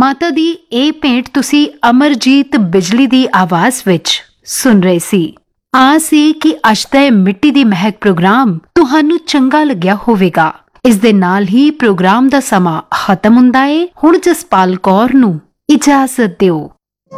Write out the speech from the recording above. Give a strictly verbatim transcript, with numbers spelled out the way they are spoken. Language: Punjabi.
माता दी ਇਹ ਭੇਂਟ ਤੁਸੀਂ ਅਮਰਜੀਤ ਬਿਜਲੀ ਦੀ ਆਵਾਜ਼ ਵਿੱਚ ਸੁਣ ਰਹੇ ਸੀ। ਆਸ ਸੀ ਕਿ ਅੱਜ ਦਾ ਇਹ ਮਿੱਟੀ ਦੀ ਮਹਿਕ ਪ੍ਰੋਗਰਾਮ ਤੁਹਾਨੂੰ ਚੰਗਾ ਲੱਗਿਆ ਹੋਵੇਗਾ। ਇਸ ਦੇ ਨਾਲ ਹੀ ਪ੍ਰੋਗਰਾਮ ਦਾ ਸਮਾਂ ਖਤਮ ਹੁੰਦਾ ਏ। ਹੁਣ ਜਸਪਾਲ ਕੌਰ ਨੂੰ ਇਜਾਜ਼ਤ ਦਿਓ।